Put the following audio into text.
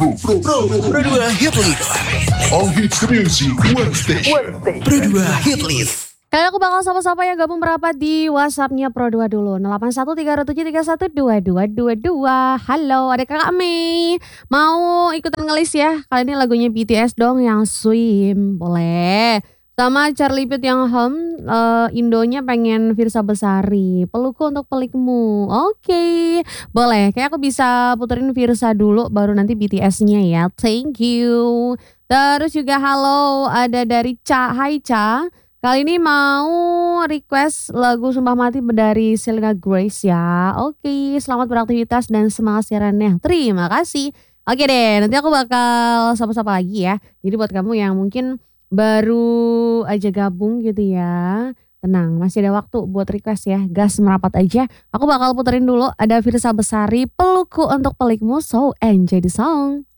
Pro 2 Hit List. All Hits Music Workstation. Pro 2 Hit List. Kali aku bakal sapa-sapa yang gabung merapat di WhatsApp-nya Pro 2 dulu. 081337312222. Halo, ada Kakak Mei. Mau ikutan ngelis ya? Kali ini lagunya BTS dong yang Swim. Boleh. Sama Charlie Puth yang Indonya pengen Firsa Besari. Pelukku untuk pelikmu. Oke. Boleh. Kayak aku bisa puterin Firsa dulu baru nanti BTS-nya ya. Thank you. Terus juga halo ada dari Ca. Hai Ca. Kali ini mau request lagu Sumpah Mati dari Selena Grace ya. Oke, selamat beraktivitas dan semangat siarannya. Terima kasih. Oke deh, nanti aku bakal sapa-sapa lagi ya. Jadi buat kamu yang mungkin baru aja gabung gitu ya, tenang, masih ada waktu buat request ya. Gas merapat aja. Aku bakal puterin dulu ada Firsa Besari, Pelukku untuk Pelikmu. So enjoy the song.